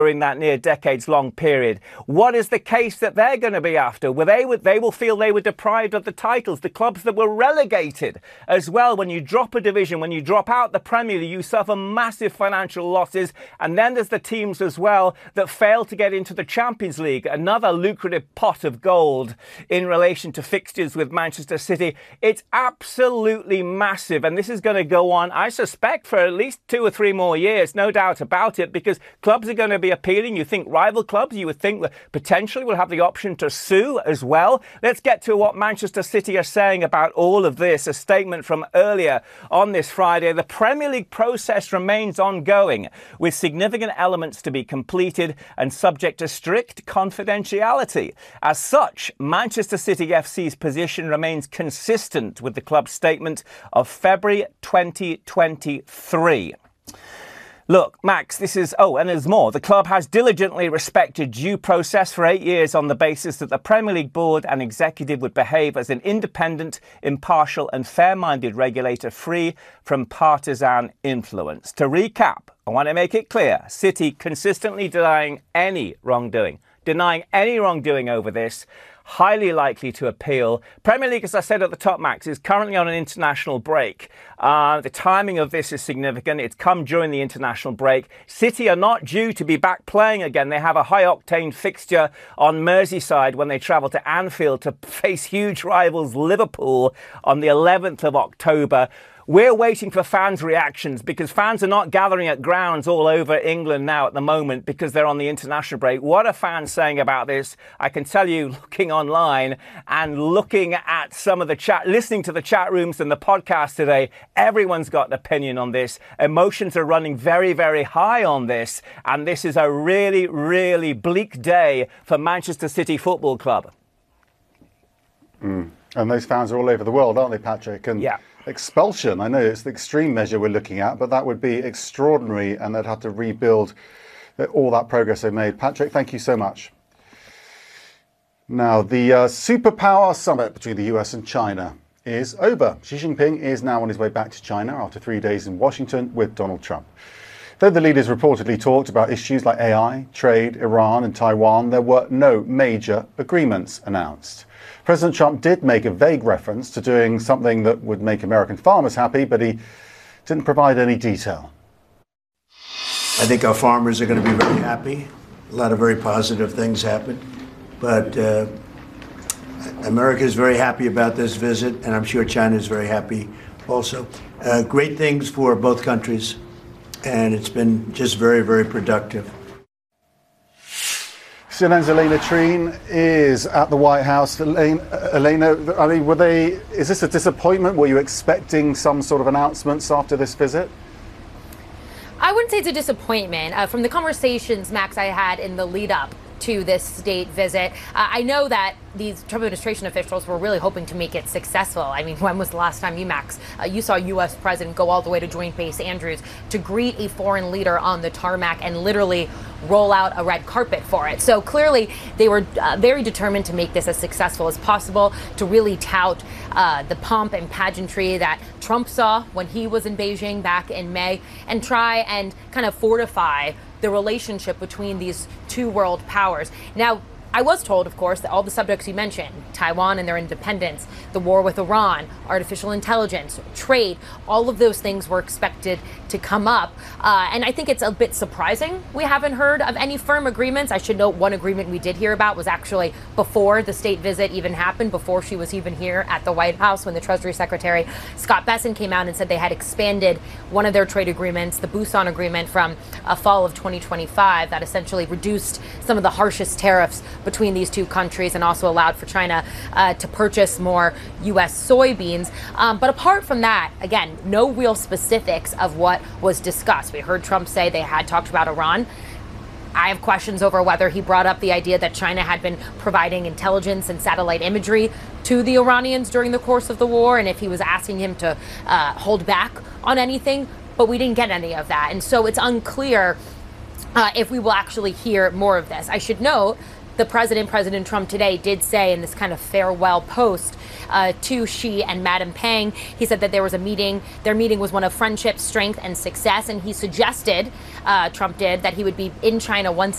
during that near decades-long period. What is the case that they're going to be after? Well, they will feel they were deprived of the titles. The clubs that were relegated as well. When you drop a division, when you drop out the Premier League, you suffer massive financial losses. And then there's the teams as well that fail to get into the Champions League, another lucrative pot of gold in relation to fixtures with Manchester City. It's absolutely massive. And this is going to go on, I suspect, for at least 2 or 3 more years, no doubt about it, because clubs are going to be appealing. You think rival clubs, you would think that potentially will have the option to sue as well. Let's get to what Manchester City are saying about all of this. A statement from earlier on this Friday. The Premier League process remains ongoing, with significant elements to be completed and subject to strict confidentiality. As such, Manchester City FC's position remains consistent with the club's statement of February 2023. Look, Max, this is... Oh, and there's more. The club has diligently respected due process for 8 years on the basis that the Premier League board and executive would behave as an independent, impartial and fair-minded regulator free from partisan influence. To recap, I want to make it clear, City consistently denying any wrongdoing over this. Highly likely to appeal. Premier League, as I said at the top, Max, is currently on an international break. The timing of this is significant. It's come during the international break. City are not due to be back playing again. They have a high-octane fixture on Merseyside when they travel to Anfield to face huge rivals Liverpool on the 11th of October. We're waiting for fans' reactions because fans are not gathering at grounds all over England now at the moment because they're on the international break. What are fans saying about this? I can tell you, looking online and looking at some of the chat, listening to the chat rooms and the podcast today, everyone's got an opinion on this. Emotions are running very, very high on this. And this is a really, really bleak day for Manchester City Football Club. And those fans are all over the world, aren't they, Patrick? And yeah. Expulsion, I know it's the extreme measure we're looking at, but that would be extraordinary and they'd have to rebuild all that progress they made. Patrick, thank you so much. Now, the superpower summit between the US and China is over. Xi Jinping is now on his way back to China after 3 days in Washington with Donald Trump. Though the leaders reportedly talked about issues like AI, trade, Iran and Taiwan, there were no major agreements announced. President Trump did make a vague reference to doing something that would make American farmers happy, but he didn't provide any detail. I think our farmers are going to be very happy. A lot of very positive things happen. But America is very happy about this visit, and I'm sure China is very happy also. Great things for both countries, and it's been just very, very productive. CNN's Elena Treen is at the White House. Elena, I mean, is this a disappointment? Were you expecting some sort of announcements after this visit? I wouldn't say it's a disappointment. From the conversations, Max, I had in the lead up to this state visit, I know that these Trump administration officials were really hoping to make it successful. I mean, when was the last time you saw a U.S. president go all the way to Joint Base Andrews to greet a foreign leader on the tarmac and literally roll out a red carpet for it? So clearly they were very determined to make this as successful as possible, to really tout the pomp and pageantry that Trump saw when he was in Beijing back in May, and try and kind of fortify the relationship between these two world powers. Now, I was told, of course, that all the subjects you mentioned, Taiwan and their independence, the war with Iran, artificial intelligence, trade, all of those things were expected to come up. And I think it's a bit surprising we haven't heard of any firm agreements. I should note one agreement we did hear about was actually before the state visit even happened, before she was even here at the White House, when the Treasury Secretary Scott Bessent came out and said they had expanded one of their trade agreements, the Busan Agreement, from fall of 2025, that essentially reduced some of the harshest tariffs between these two countries and also allowed for China to purchase more U.S. soybeans. But apart from that, again, no real specifics of what was discussed. We heard Trump say they had talked about Iran. I have questions over whether he brought up the idea that China had been providing intelligence and satellite imagery to the Iranians during the course of the war, and if he was asking him to hold back on anything. But we didn't get any of that. And so it's unclear if we will actually hear more of this. I should note the President Trump today did say in this kind of farewell post to Xi and Madam Peng, he said that there was a meeting. Their meeting was one of friendship, strength, and success. And he suggested, Trump did, that he would be in China once